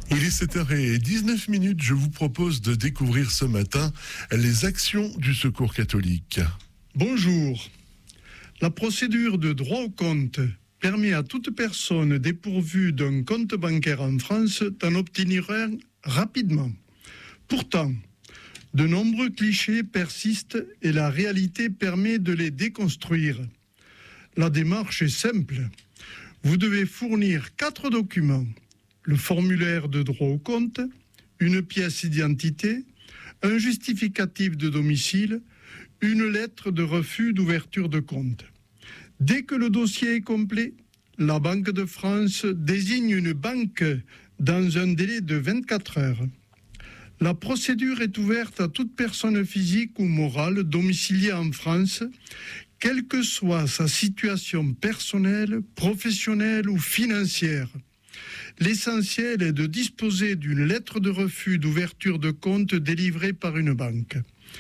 Il est 7h19, je vous propose de découvrir ce matin les actions du Secours catholique. Bonjour. La procédure de droit au compte permet à toute personne dépourvue d'un compte bancaire en France d'en obtenir un rapidement. Pourtant, de nombreux clichés persistent et la réalité permet de les déconstruire. La démarche est simple. Vous devez fournir 4 documents. Le formulaire de droit au compte, une pièce d'identité, un justificatif de domicile, une lettre de refus d'ouverture de compte. Dès que le dossier est complet, la Banque de France désigne une banque dans un délai de 24 heures. La procédure est ouverte à toute personne physique ou morale domiciliée en France, quelle que soit sa situation personnelle, professionnelle ou financière. L'essentiel est de disposer d'une lettre de refus d'ouverture de compte délivrée par une banque.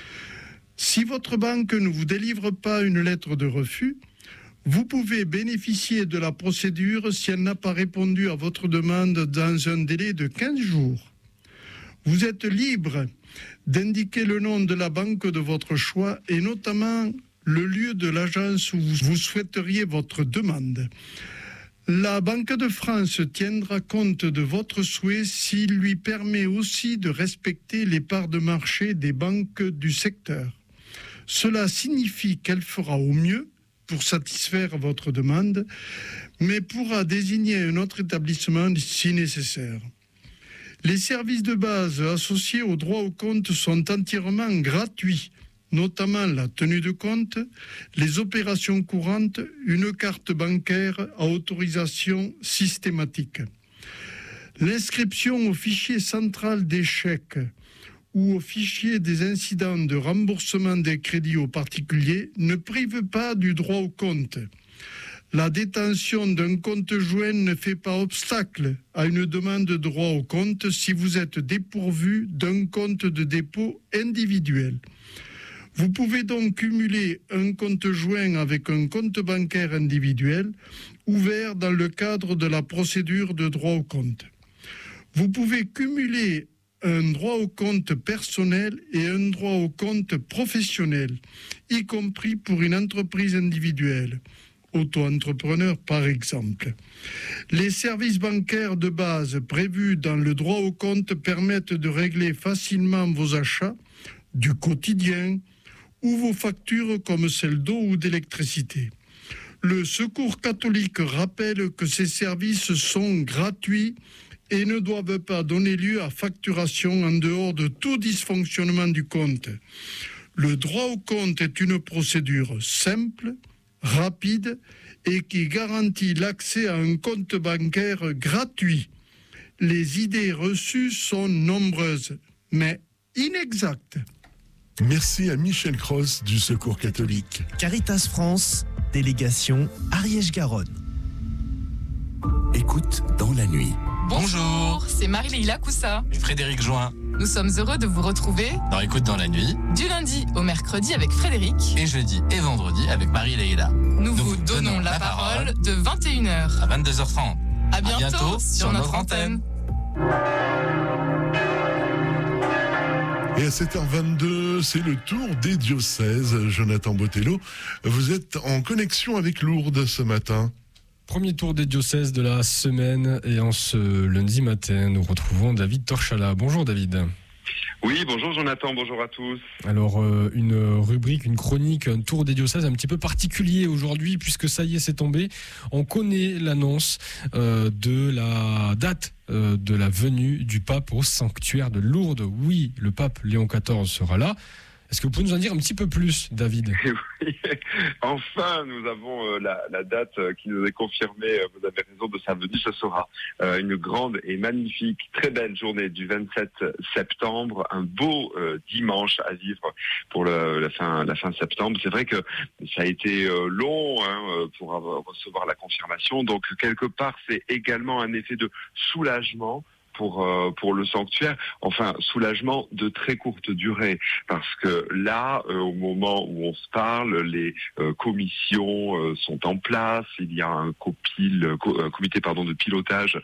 Si votre banque ne vous délivre pas une lettre de refus, vous pouvez bénéficier de la procédure si elle n'a pas répondu à votre demande dans un délai de 15 jours. Vous êtes libre d'indiquer le nom de la banque de votre choix et notamment le lieu de l'agence où vous souhaiteriez votre demande. La Banque de France tiendra compte de votre souhait s'il lui permet aussi de respecter les parts de marché des banques du secteur. Cela signifie qu'elle fera au mieux pour satisfaire votre demande, mais pourra désigner un autre établissement si nécessaire. Les services de base associés au droit au compte sont entièrement gratuits, notamment la tenue de compte, les opérations courantes, une carte bancaire à autorisation systématique. L'inscription au fichier central des chèques ou au fichier des incidents de remboursement des crédits aux particuliers ne prive pas du droit au compte. La détention d'un compte joint ne fait pas obstacle à une demande de droit au compte si vous êtes dépourvu d'un compte de dépôt individuel. Vous pouvez donc cumuler un compte joint avec un compte bancaire individuel ouvert dans le cadre de la procédure de droit au compte. Vous pouvez cumuler un droit au compte personnel et un droit au compte professionnel, y compris pour une entreprise individuelle, auto-entrepreneur par exemple. Les services bancaires de base prévus dans le droit au compte permettent de régler facilement vos achats du quotidien, ou vos factures comme celles d'eau ou d'électricité. Le Secours catholique rappelle que ces services sont gratuits et ne doivent pas donner lieu à facturation en dehors de tout dysfonctionnement du compte. Le droit au compte est une procédure simple, rapide et qui garantit l'accès à un compte bancaire gratuit. Les idées reçues sont nombreuses, mais inexactes. Merci à Michel Cross du Secours catholique. Caritas France, délégation Ariège-Garonne. Écoute dans la nuit. Bonjour, c'est Marie-Leila Coussa et Frédéric Join. Nous sommes heureux de vous retrouver dans Écoute dans la nuit, du lundi au mercredi avec Frédéric et jeudi et vendredi avec Marie-Leila. Nous vous donnons la parole de 21h à 22h30. À bientôt sur notre antenne. Et à 7h22, c'est le tour des diocèses. Jonathan Botello, vous êtes en connexion avec Lourdes ce matin. Premier tour des diocèses de la semaine et en ce lundi matin, nous retrouvons David Torchala. Bonjour David. Oui, bonjour Jonathan, bonjour à tous. Alors, une rubrique, une chronique, un tour des diocèses un petit peu particulier aujourd'hui puisque ça y est, c'est tombé. On connaît l'annonce de la date de la venue du pape au sanctuaire de Lourdes. Oui, le pape Léon XIV sera là. Est-ce que vous pouvez nous en dire un petit peu plus, David ? Oui, enfin, nous avons la date qui nous est confirmée, vous avez raison, de sa venue. Ce sera une grande et magnifique, très belle journée du 27 septembre, un beau dimanche à vivre pour la fin septembre. C'est vrai que ça a été long pour recevoir la confirmation, donc quelque part, c'est également un effet de soulagement pour le sanctuaire. Enfin, soulagement de très courte durée, parce que là, au moment où on se parle, les commissions sont en place. Il y a un comité de pilotage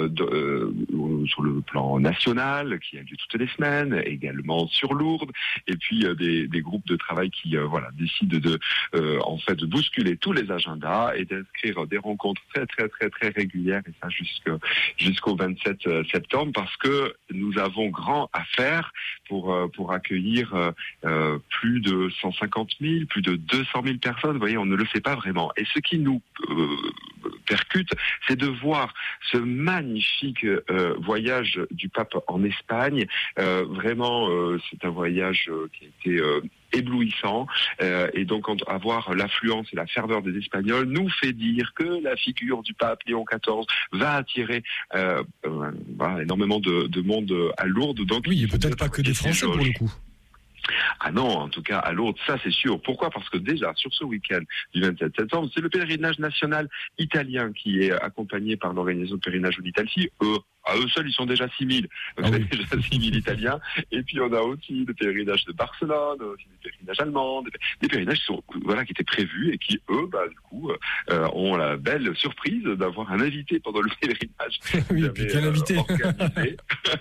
sur le plan national qui a lieu toutes les semaines, également sur Lourdes, et puis des groupes de travail qui décident de bousculer tous les agendas et d'inscrire des rencontres très très très très régulières, et ça jusqu'au 27 septembre, parce que nous avons grand à faire pour accueillir plus de 150 000, plus de 200 000 personnes. Vous voyez, on ne le sait pas vraiment. Et ce qui nous percute, c'est de voir ce magnifique voyage du pape en Espagne. Vraiment, c'est un voyage qui a été éblouissant, et donc avoir l'affluence et la ferveur des Espagnols nous fait dire que la figure du pape Léon XIV va attirer énormément de monde à Lourdes. Donc oui, et peut-être pas que des Français pour le coup. Ah non, en tout cas à Lourdes, ça c'est sûr. Pourquoi ? Parce que déjà, sur ce week-end du 27 septembre, c'est le pèlerinage national italien qui est accompagné par l'organisation de pèlerinage Unitalsi. À eux seuls, ils sont déjà 6 000. Déjà 6 000 Italiens. Et puis, on a aussi le pèlerinage de Barcelone, aussi des pèlerinages allemands, des pèlerinages qui étaient prévus et qui, eux, ont la belle surprise d'avoir un invité pendant le pèlerinage. Oui, puis quel invité organisé,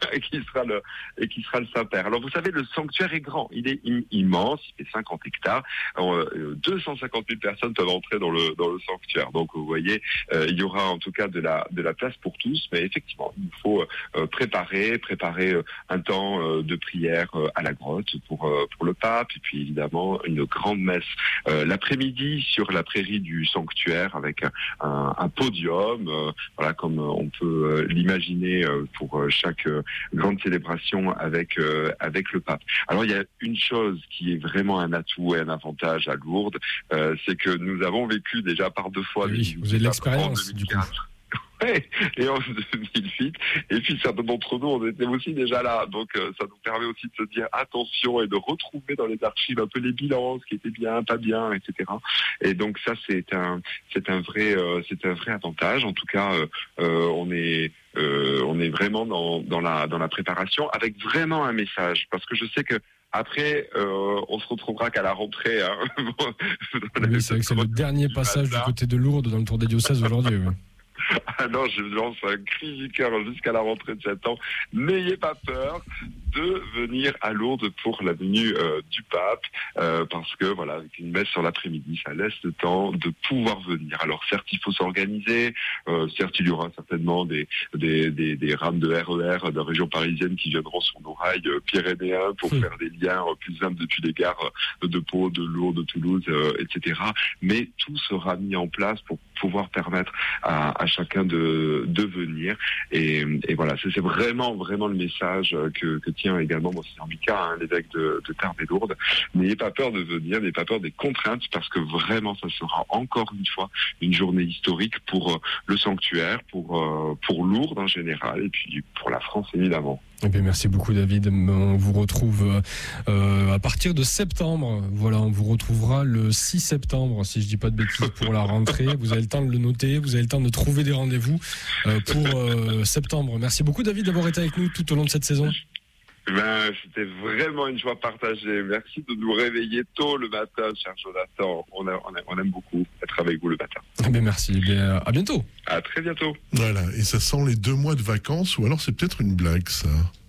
qui sera le Saint-Père. Alors, vous savez, le sanctuaire est grand. Il est immense. Il fait 50 hectares. 250 000 personnes peuvent entrer dans le sanctuaire. Donc, vous voyez, il y aura en tout cas de la place pour tous. Mais effectivement, il faut préparer un temps de prière à la grotte pour le pape, et puis évidemment une grande messe l'après-midi sur la prairie du sanctuaire avec un podium, comme on peut l'imaginer pour chaque grande célébration avec le pape. Alors il y a une chose qui est vraiment un atout et un avantage à Lourdes, c'est que nous avons vécu déjà par 2 fois. Oui, vous avez de l'expérience du coup. Ouais, et en 2008, et puis certains d'entre nous, on était aussi déjà là, donc ça nous permet aussi de se dire attention et de retrouver dans les archives un peu les bilans, ce qui était bien, pas bien, etc. Et donc ça, c'est un vrai avantage. En tout cas, on est vraiment dans la préparation avec vraiment un message, parce que je sais que après, on se retrouvera qu'à la rentrée. Hein. Oui, c'est vrai que c'est le dernier passage du côté de Lourdes dans le Tour des diocèses aujourd'hui. Oui. Ah non, je lance un cri du cœur jusqu'à la rentrée de septembre. N'ayez pas peur de venir à Lourdes pour la venue du pape, parce que avec une messe sur l'après-midi, ça laisse le temps de pouvoir venir. Alors certes, il faut s'organiser. Certes, il y aura certainement des rames de RER de la région parisienne qui viendront sur nos rails pyrénéens pour faire des liens plus simples depuis les gares de Pau, de Lourdes, de Toulouse, etc. Mais tout sera mis en place pour pouvoir permettre à chacun de venir, et voilà, c'est vraiment le message que tient également Monseigneur Mika, l'évêque de Tarbes et Lourdes. N'ayez pas peur de venir, n'ayez pas peur des contraintes, parce que vraiment ça sera encore une fois une journée historique pour le sanctuaire, pour Lourdes en général, et puis pour la France évidemment. Eh bien, merci beaucoup David, on vous retrouve à partir de septembre. Voilà, on vous retrouvera le 6 septembre, si je dis pas de bêtises, pour la rentrée. Vous avez le temps de le noter, vous avez le temps de trouver des rendez-vous pour septembre. Merci beaucoup David d'avoir été avec nous tout au long de cette saison. C'était vraiment une joie partagée. Merci de nous réveiller tôt le matin, cher Jonathan. On aime beaucoup être avec vous le matin. Eh bien, merci. Eh bien, à bientôt. À très bientôt. Voilà, et ça sent les 2 mois de vacances, ou alors c'est peut-être une blague, ça.